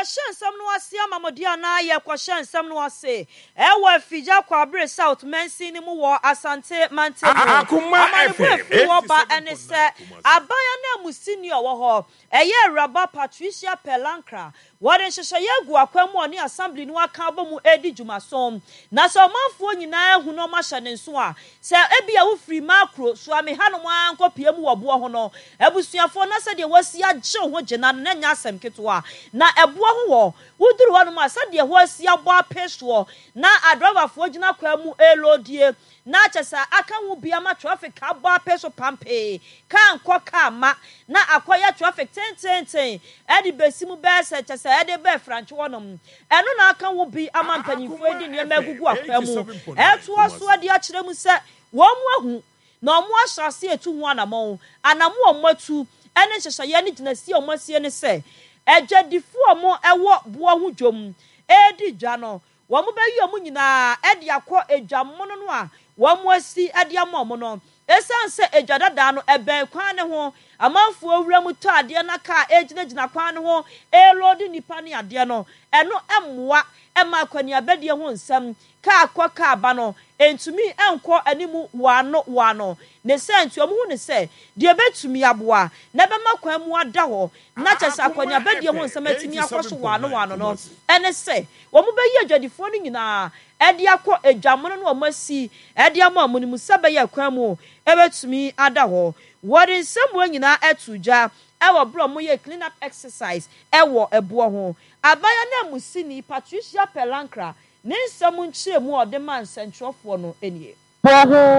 shen some no ase amamodia na ye kwa shen some no ase ewa fija kwa bre south mensi ni mu wo asante mante amani bu wo ba ene se abaya na mu senior wo ho eye raba Patricia Pelankra wọ́n ṣẹ̀ṣẹ̀ yẹ gu akwemu ni assembly ni wa kan bomu edi jumasom na so manfo nyina ehu no ma hye ne nso a se ebia wo free macro so ame hanom anko piem wo bo ho no ebusuafo na se de wasi agye ho gina na nya asem ketewa na ebo ho wo wuduru ho no ma se de wasi abo apeso na adrovafo gina kwemu elodie na chesa aka wu bia ma traffic abo apeso pampe kan koka ma na akoya traffic ten edi besimu be se chesa ede be franch wonom eno na aka wu bi ama mpanyifo edi ne magugu akwemu eto so ade a kire mu se wo mu ahu na omo ahyase etu hu anamo omatu ene chesa ye ne ginasi omasie ne se ejadifo omo ewo bo hu dwom edi dwa no wo mu be yi omu nyina ede akọ edwamono no a wo mu asi ade amomo no esanse ejadada no eben kwan ne ho amanfo awura mu to ade na ka ejina kwan ne ho elodi nipa ne ade no eno emmoa ema kwani abede ho nsam ka akọ aba no entumi enko animu wano ne sentu omu hu ne se de betumi aboa na be makwan mu ada ho na kyesa kwani abede ho nsam atimi akọso wano no ene se wo mu be yi adwadifo no nyina ede akọ edwamono no omasi ede amamu ni musabe ya kwan mu ebetumi ada ho wori nsemu nyina etuja ewo bro mo ye clean up exercise ewo ebo ho abaya na musini Patricia Pelankra ne nsemu nchiemu odeman centralfo no enie bo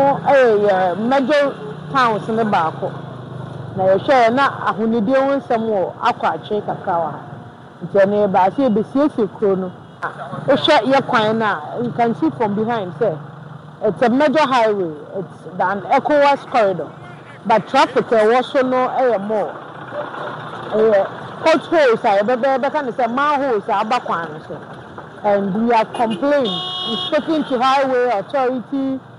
ho major towns ne baako na ye hwe na ahonide ho nsemu akwa ache kakawa ntene ba se ebesiesie kro no hwe ye kwan na you can see from behind say it's a major highway, it's an ECOWAS corridor. But traffic was no more. Potholes are kind of say manholes are back. And we are complaining, we're speaking to highway authority.